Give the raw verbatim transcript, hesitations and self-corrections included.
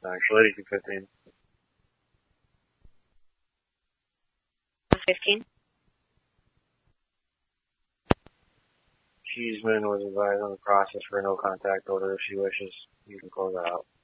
Actually, eighty-two fifteen. fifteen. Cheeseman was advised on the process for a no contact order if she wishes. You can close out.